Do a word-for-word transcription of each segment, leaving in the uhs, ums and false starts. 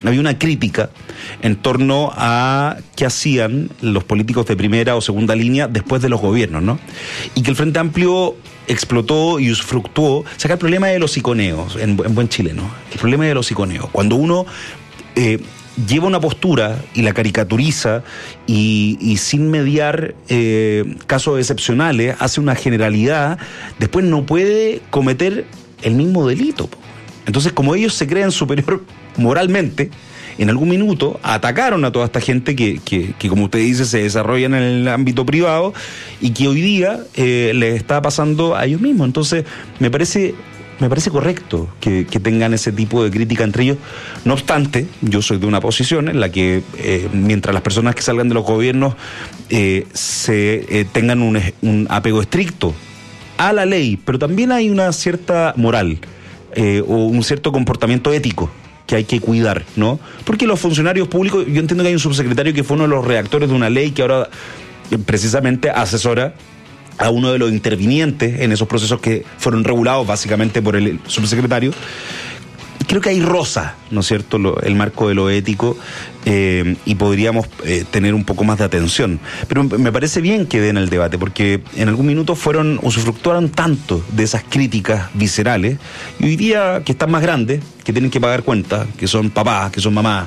había una crítica en torno a qué hacían los políticos de primera o segunda línea después de los gobiernos, ¿no? Y que el Frente Amplio explotó y usufructuó. O sea, que el problema de los iconeos, en, en buen chileno, el problema de los iconeos, cuando uno eh, lleva una postura y la caricaturiza y, y sin mediar eh, casos excepcionales, hace una generalidad, después no puede cometer el mismo delito. Entonces, como ellos se creen superior moralmente, en algún minuto atacaron a toda esta gente que, que, que como usted dice, se desarrolla en el ámbito privado y que hoy día eh, les está pasando a ellos mismos. Entonces, me parece... Me parece correcto que, que tengan ese tipo de crítica entre ellos. No obstante, yo soy de una posición en la que eh, mientras las personas que salgan de los gobiernos eh, se eh, tengan un, un apego estricto a la ley, pero también hay una cierta moral eh, o un cierto comportamiento ético que hay que cuidar, ¿no? Porque los funcionarios públicos, yo entiendo que hay un subsecretario que fue uno de los redactores de una ley que ahora eh, precisamente asesora a uno de los intervinientes en esos procesos que fueron regulados básicamente por el subsecretario. Creo que ahí roza, ¿no es cierto?, lo, el marco de lo ético eh, y podríamos eh, tener un poco más de atención. Pero me parece bien que den el debate, porque en algún minuto fueron, usufructuaron tanto de esas críticas viscerales, y hoy día que están más grandes, que tienen que pagar cuentas, que son papás, que son mamás,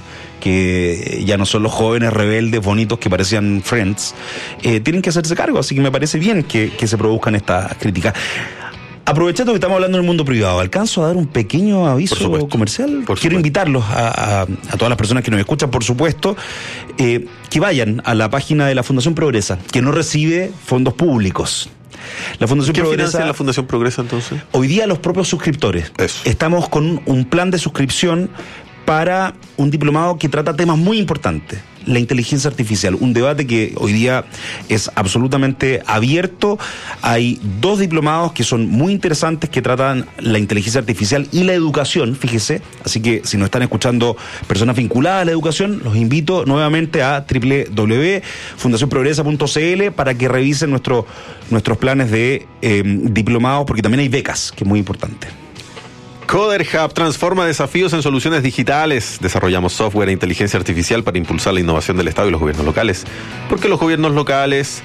que ya no son los jóvenes rebeldes bonitos que parecían Friends, eh, tienen que hacerse cargo, así que me parece bien que, que se produzcan estas críticas. Aprovechando que estamos hablando del mundo privado, ¿alcanzo a dar un pequeño aviso comercial? Por Quiero supuesto. invitarlos a, a, a todas las personas que nos escuchan, por supuesto, eh, que vayan a la página de la Fundación Progresa, que no recibe fondos públicos. La Fundación ¿Qué Progresa, financia la Fundación Progresa entonces? Hoy día los propios suscriptores. Eso. Estamos con un plan de suscripción para un diplomado que trata temas muy importantes. La inteligencia artificial, un debate que hoy día es absolutamente abierto. Hay dos diplomados que son muy interesantes que tratan la inteligencia artificial y la educación, fíjese. Así que si nos están escuchando personas vinculadas a la educación, los invito nuevamente a doble u doble u doble u punto fundación progresa punto c l para que revisen nuestro, nuestros planes de eh, diplomados, porque también hay becas, que es muy importante. Coder Hub transforma desafíos en soluciones digitales. Desarrollamos software e inteligencia artificial para impulsar la innovación del Estado y los gobiernos locales. Porque los gobiernos locales...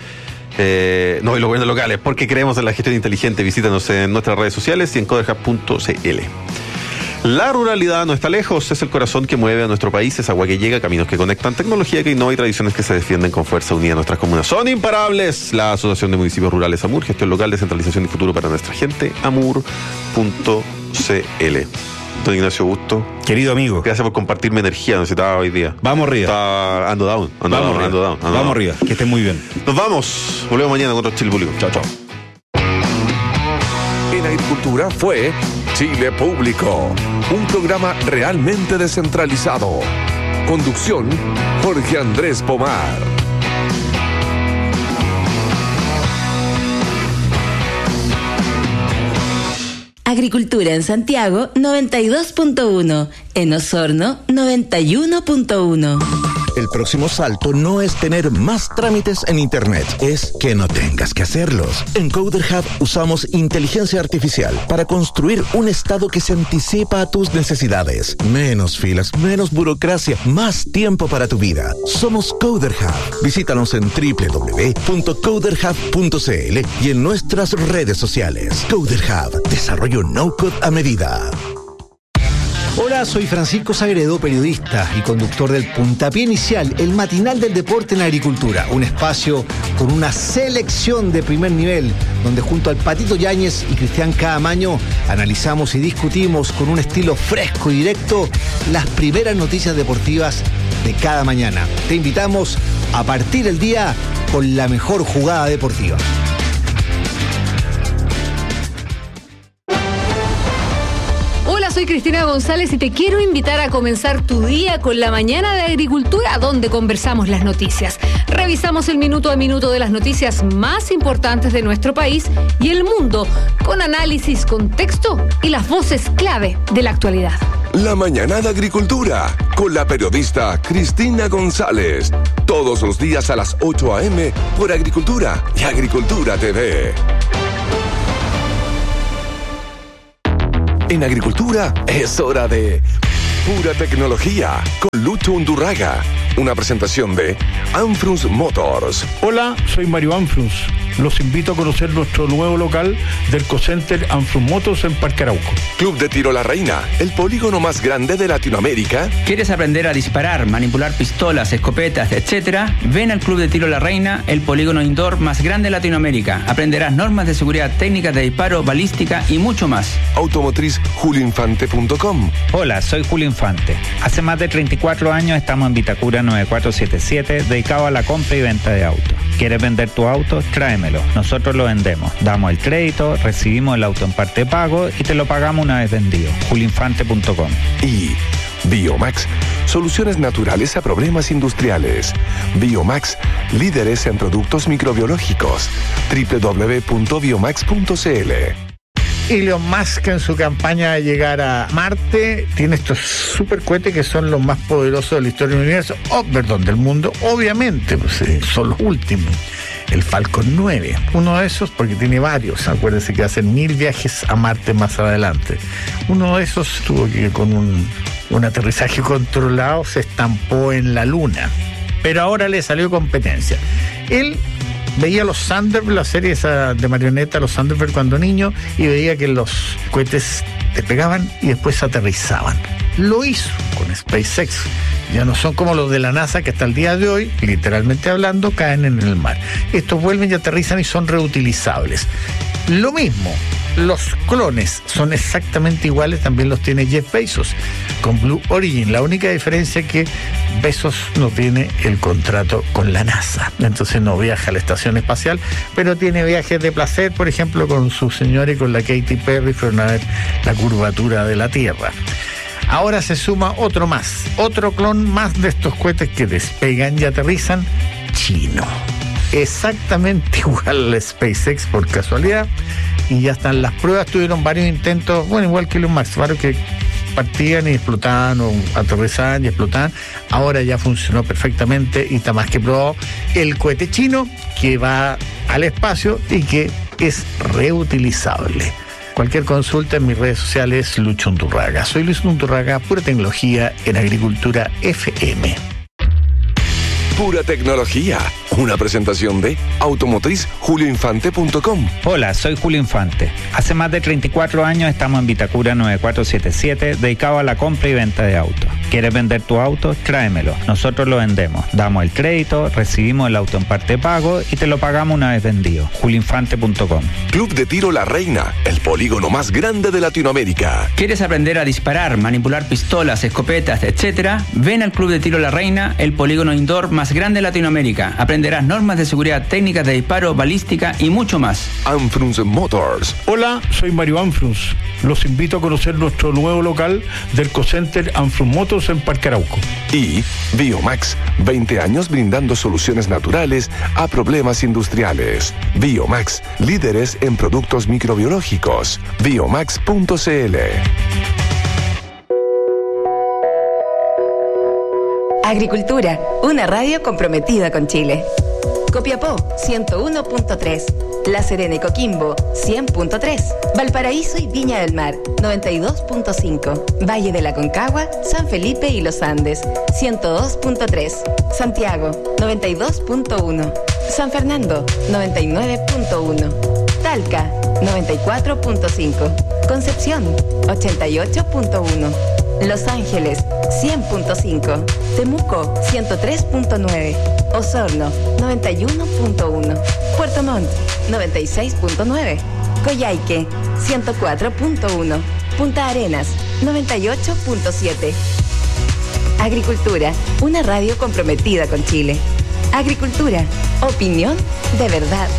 Eh, no, y los gobiernos locales, porque creemos en la gestión inteligente. Visítanos en nuestras redes sociales y en coder hub punto c l. La ruralidad no está lejos, es el corazón que mueve a nuestro país, es agua que llega, caminos que conectan, tecnología que innova y tradiciones que se defienden con fuerza unida. Nuestras comunas son imparables. La Asociación de Municipios Rurales AMUR, gestión local, descentralización y futuro para nuestra gente, amur punto c l. Don Ignacio Busto, querido amigo, gracias por compartirme energía, necesitaba hoy día. Vamos arriba. Estaba ando down, ando Vamos down, arriba. ando down, ando Vamos down. arriba, que estén muy bien. Nos vamos, volvemos mañana con otro Chile Público. Chao, chao. En Agricultura fue Chile Público, un programa realmente descentralizado. Conducción, Jorge Andrés Pomar. Agricultura en Santiago noventa y dos punto uno, en Osorno noventa y uno punto uno. El próximo salto no es tener más trámites en Internet, es que no tengas que hacerlos. En Coder Hub usamos inteligencia artificial para construir un estado que se anticipa a tus necesidades. Menos filas, menos burocracia, más tiempo para tu vida. Somos Coder Hub. Visítanos en doble u doble u doble u punto coder hub punto c l y en nuestras redes sociales. Coder Hub, desarrollo no-code a medida. Hola, soy Francisco Sagredo, periodista y conductor del Puntapié Inicial, el matinal del deporte en la agricultura. Un espacio con una selección de primer nivel, donde junto al Patito Yáñez y Cristian Caamaño analizamos y discutimos con un estilo fresco y directo las primeras noticias deportivas de cada mañana. Te invitamos a partir el día con la mejor jugada deportiva. Soy Cristina González y te quiero invitar a comenzar tu día con la mañana de agricultura, donde conversamos las noticias. Revisamos el minuto a minuto de las noticias más importantes de nuestro país y el mundo, con análisis, contexto y las voces clave de la actualidad. La mañana de agricultura, con la periodista Cristina González. Todos los días a las ocho a eme por Agricultura y Agricultura T V. En Agricultura es hora de Pura tecnología con Lucho Undurraga. Una presentación de Anfrus Motors. Hola, soy Mario Anfrus. Los invito a conocer nuestro nuevo local del Cocenter Anfrus Motors en Parque Arauco. Club de Tiro La Reina, el polígono más grande de Latinoamérica. ¿Quieres aprender a disparar, manipular pistolas, escopetas, etcétera? Ven al Club de Tiro La Reina, el polígono indoor más grande de Latinoamérica. Aprenderás normas de seguridad, técnicas de disparo, balística y mucho más. Automotriz julio infante punto com. Hola, soy Julio Infante. Hace más de treinta y cuatro años estamos en Vitacura nueve cuatro siete siete, dedicado a la compra y venta de autos. ¿Quieres vender tu auto? Tráemelo. Nosotros lo vendemos. Damos el crédito, recibimos el auto en parte de pago y te lo pagamos una vez vendido. julio infante punto com. Y Biomax, soluciones naturales a problemas industriales. Biomax, líderes en productos microbiológicos. doble u doble u doble u punto biomax punto c l. Elon Musk, en su campaña de llegar a Marte, tiene estos super cohetes que son los más poderosos de la historia del universo, oh, perdón, del mundo, obviamente, pues, eh, son los últimos. El Falcon nueve, uno de esos, porque tiene varios, acuérdense que hacen mil viajes a Marte más adelante. Uno de esos tuvo que, con un, un aterrizaje controlado, se estampó en la Luna, pero ahora le salió competencia. Él veía los Thunderbird, la serie esa de marioneta, los Thunderbird cuando niño, y veía que los cohetes despegaban y después aterrizaban. Lo hizo con SpaceX. Ya no son como los de la NASA que hasta el día de hoy, literalmente hablando, caen en el mar. Estos vuelven y aterrizan y son reutilizables. Lo mismo, los clones son exactamente iguales, también los tiene Jeff Bezos con Blue Origin. La única diferencia es que Bezos no tiene el contrato con la NASA, entonces no viaja a la estación espacial, pero tiene viajes de placer, por ejemplo, con su señora y con la Katy Perry fueron a ver la curvatura de la Tierra. Ahora se suma otro más, otro clon más de estos cohetes que despegan y aterrizan, chino. Exactamente igual al SpaceX por casualidad, y ya están las pruebas. Tuvieron varios intentos, bueno, igual que los Max, varios que partían y explotaban o aterrizaban y explotaban. Ahora ya funcionó perfectamente y está más que probado el cohete chino que va al espacio y que es reutilizable. Cualquier consulta en mis redes sociales, Lucho Undurraga. Soy Luis Undurraga, pura tecnología en Agricultura F M. Pura tecnología. Una presentación de Automotriz julio infante punto com. Hola, soy Julio Infante. Hace más de treinta y cuatro años estamos en Vitacura nueve cuatro siete siete, dedicado a la compra y venta de autos. ¿Quieres vender tu auto? Tráemelo. Nosotros lo vendemos. Damos el crédito, recibimos el auto en parte de pago y te lo pagamos una vez vendido. julio infante punto com. Club de Tiro La Reina, el polígono más grande de Latinoamérica. ¿Quieres aprender a disparar, manipular pistolas, escopetas, etcétera? Ven al Club de Tiro La Reina, el polígono indoor más grande de Latinoamérica. Aprenderás normas de seguridad, técnicas de disparo, balística y mucho más. Anfrus Motors. Hola, soy Mario Anfrus. Los invito a conocer nuestro nuevo local del Cocenter Anfrus Motors en Parque Arauco. Y Biomax, veinte años brindando soluciones naturales a problemas industriales. Biomax, líderes en productos microbiológicos. biomax punto c l. Agricultura, una radio comprometida con Chile. Copiapó, ciento uno punto tres. La Serena y Coquimbo, cien punto tres. Valparaíso y Viña del Mar, noventa y dos punto cinco. Valle de la Concagua, San Felipe y Los Andes, ciento dos punto tres. Santiago, noventa y dos punto uno. San Fernando, noventa y nueve punto uno. Talca, noventa y cuatro punto cinco. Concepción, ochenta y ocho punto uno. Los Ángeles, cien punto cinco. Temuco, ciento tres punto nueve. Osorno, noventa y uno punto uno. Puerto Montt, noventa y seis punto nueve. Coyhaique, ciento cuatro punto uno. Punta Arenas, noventa y ocho punto siete. Agricultura, una radio comprometida con Chile. Agricultura, opinión de verdad.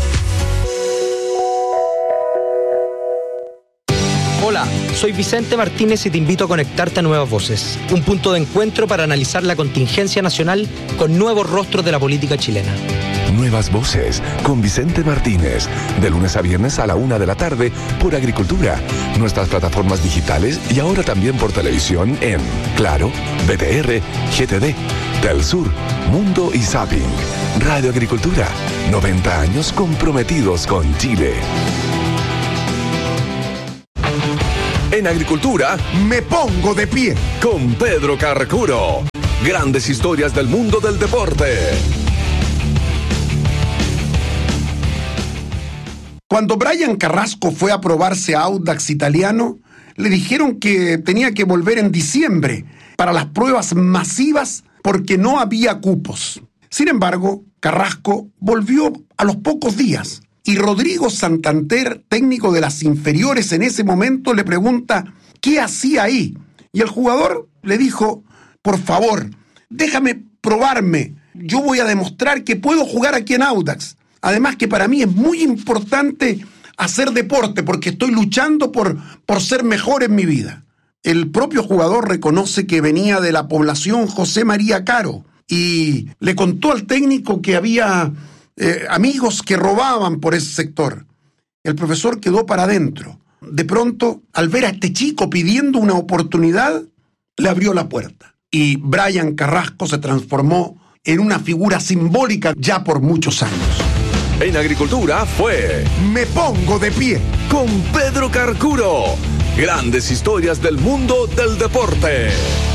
Hola, soy Vicente Martínez y te invito a conectarte a Nuevas Voces, un punto de encuentro para analizar la contingencia nacional con nuevos rostros de la política chilena. Nuevas Voces con Vicente Martínez, de lunes a viernes a la una de la tarde por Agricultura, nuestras plataformas digitales y ahora también por televisión en Claro, B T R, G T D, Telsur, Mundo y Zapping. Radio Agricultura, noventa años comprometidos con Chile. En agricultura, me pongo de pie. Con Pedro Carcuro. Grandes historias del mundo del deporte. Cuando Brian Carrasco fue a probarse a Audax Italiano, le dijeron que tenía que volver en diciembre para las pruebas masivas porque no había cupos. Sin embargo, Carrasco volvió a los pocos días y Rodrigo Santander, técnico de las inferiores en ese momento, le pregunta ¿qué hacía ahí? Y el jugador le dijo, por favor, déjame probarme, yo voy a demostrar que puedo jugar aquí en Audax. Además que para mí es muy importante hacer deporte porque estoy luchando por, por ser mejor en mi vida. El propio jugador reconoce que venía de la población José María Caro y le contó al técnico que había eh, amigos que robaban por ese sector. El profesor quedó para adentro. De pronto, al ver a este chico pidiendo una oportunidad, le abrió la puerta. Y Brian Carrasco se transformó en una figura simbólica ya por muchos años. En agricultura fue Me pongo de pie con Pedro Carcuro. Grandes historias del mundo del deporte.